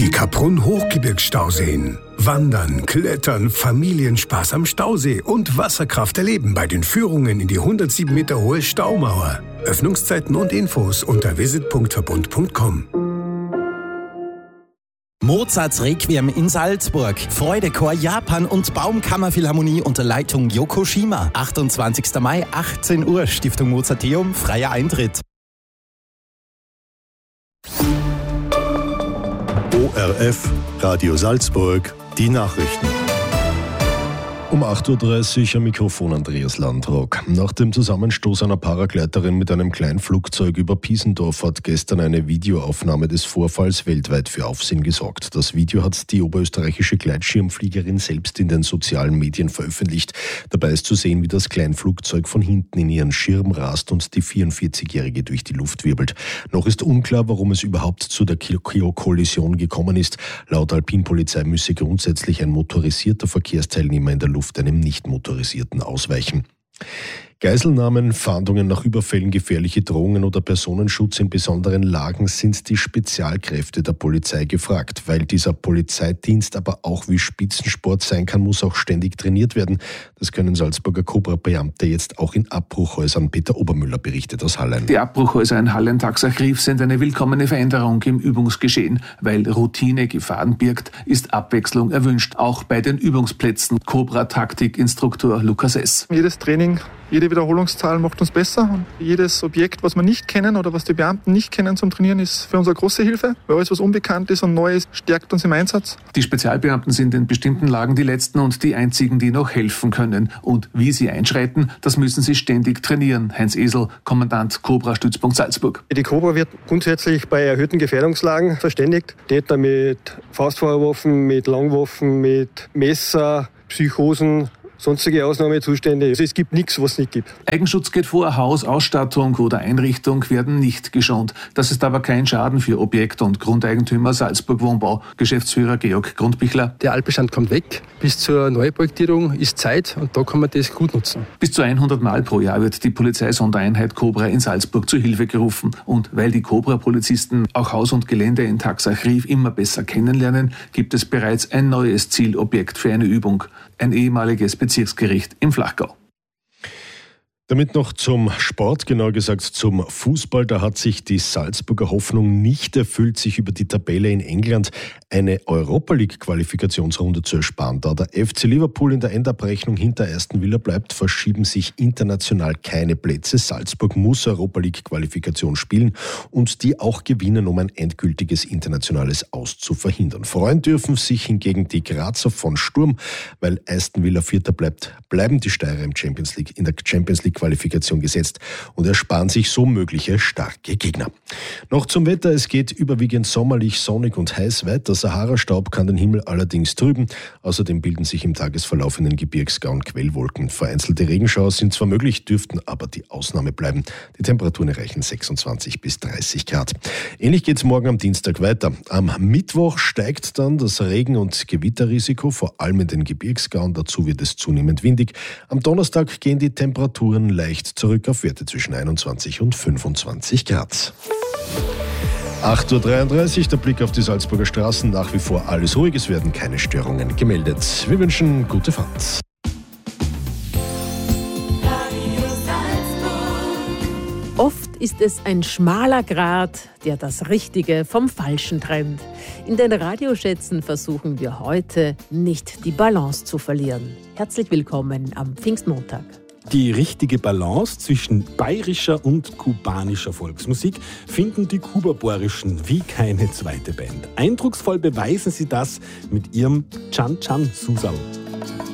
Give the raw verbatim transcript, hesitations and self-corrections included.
Die Kaprun-Hochgebirgsstauseen. Wandern, Klettern, Familienspaß am Stausee und Wasserkraft erleben bei den Führungen in die hundertsieben Meter hohe Staumauer. Öffnungszeiten und Infos unter visit punkt verbund punkt com. Mozarts Requiem in Salzburg, Freudechor Japan und Baumkammerphilharmonie unter Leitung Yoko Shima. achtundzwanzigster Mai, achtzehn Uhr, Stiftung Mozarteum, freier Eintritt. O R F, Radio Salzburg, die Nachrichten. Um acht Uhr dreißig am Mikrofon Andreas Landrock. Nach dem Zusammenstoß einer Paragleiterin mit einem Kleinflugzeug über Piesendorf hat gestern eine Videoaufnahme des Vorfalls weltweit für Aufsehen gesorgt. Das Video hat die oberösterreichische Gleitschirmfliegerin selbst in den sozialen Medien veröffentlicht. Dabei ist zu sehen, wie das Kleinflugzeug von hinten in ihren Schirm rast und die vierundvierzigjährige durch die Luft wirbelt. Noch ist unklar, warum es überhaupt zu der Kollision gekommen ist. Laut Alpinpolizei müsse grundsätzlich ein motorisierter Verkehrsteilnehmer in der Luft einem nicht motorisierten ausweichen. Geiselnahmen, Fahndungen nach Überfällen, gefährliche Drohungen oder Personenschutz in besonderen Lagen sind die Spezialkräfte der Polizei gefragt. Weil dieser Polizeidienst aber auch wie Spitzensport sein kann, muss auch ständig trainiert werden. Das können Salzburger Cobra-Beamte jetzt auch in Abbruchhäusern. Peter Obermüller berichtet aus Hallein. Die Abbruchhäuser in Hallein-Taxachrief sind eine willkommene Veränderung im Übungsgeschehen. Weil Routine Gefahren birgt, ist Abwechslung erwünscht. Auch bei den Übungsplätzen. Cobra-Taktik-Instruktor Lukas S. Jedes Training, jede Wiederholungszahl macht uns besser. Und jedes Objekt, was wir nicht kennen oder was die Beamten nicht kennen zum Trainieren, ist für uns eine große Hilfe. Weil alles, was unbekannt ist und neu ist, stärkt uns im Einsatz. Die Spezialbeamten sind in bestimmten Lagen die Letzten und die Einzigen, die noch helfen können. Und wie sie einschreiten, das müssen sie ständig trainieren. Heinz Esel, Kommandant Cobra-Stützpunkt Salzburg. Die Cobra wird grundsätzlich bei erhöhten Gefährdungslagen verständigt. Täter mit Faustfeuerwaffen, mit Langwaffen, mit Messer, Psychosen, sonstige Ausnahmezustände. Also es gibt nichts, was es nicht gibt. Eigenschutz geht vor, Haus, Ausstattung oder Einrichtung werden nicht geschont. Das ist aber kein Schaden für Objekt- und Grundeigentümer Salzburg Wohnbau. Geschäftsführer Georg Grundbichler. Der Altbestand kommt weg. Bis zur Neuprojektierung ist Zeit und da kann man das gut nutzen. Bis zu hundert Mal pro Jahr wird die Polizeisondereinheit Cobra in Salzburg zu Hilfe gerufen. Und weil die Cobra-Polizisten auch Haus und Gelände in Taxachrief immer besser kennenlernen, gibt es bereits ein neues Zielobjekt für eine Übung. Ein ehemaliges Bezirksgericht im Flachgau. Damit noch zum Sport, genauer gesagt zum Fußball. Da hat sich die Salzburger Hoffnung nicht erfüllt, sich über die Tabelle in England eine Europa-League-Qualifikationsrunde zu ersparen. Da der F C Liverpool in der Endabrechnung hinter Aston Villa bleibt, verschieben sich international keine Plätze. Salzburg muss Europa-League-Qualifikation spielen und die auch gewinnen, um ein endgültiges internationales Aus zu verhindern. Freuen dürfen sich hingegen die Grazer von Sturm, weil Aston Villa Vierter bleibt, bleiben die Steirer im Champions League, in der Champions League Qualifikation gesetzt und ersparen sich so mögliche starke Gegner. Noch zum Wetter. Es geht überwiegend sommerlich, sonnig und heiß weiter. Sahara-Staub kann den Himmel allerdings trüben. Außerdem bilden sich im Tagesverlauf in den Gebirgsgauen Quellwolken. Vereinzelte Regenschauer sind zwar möglich, dürften aber die Ausnahme bleiben. Die Temperaturen erreichen sechsundzwanzig bis dreißig Grad. Ähnlich geht es morgen am Dienstag weiter. Am Mittwoch steigt dann das Regen- und Gewitterrisiko, vor allem in den Gebirgsgauen. Dazu wird es zunehmend windig. Am Donnerstag gehen die Temperaturen leicht zurück auf Werte zwischen einundzwanzig und fünfundzwanzig Grad. acht Uhr dreiunddreißig, der Blick auf die Salzburger Straßen. Nach wie vor alles ruhig, es werden keine Störungen gemeldet. Wir wünschen gute Fahrt. Oft ist es ein schmaler Grat, der das Richtige vom Falschen trennt. In den Radioschätzen versuchen wir heute nicht die Balance zu verlieren. Herzlich willkommen am Pfingstmontag. Die richtige Balance zwischen bayerischer und kubanischer Volksmusik finden die Kubaborischen wie keine zweite Band. Eindrucksvoll beweisen sie das mit ihrem Chan Chan Susal.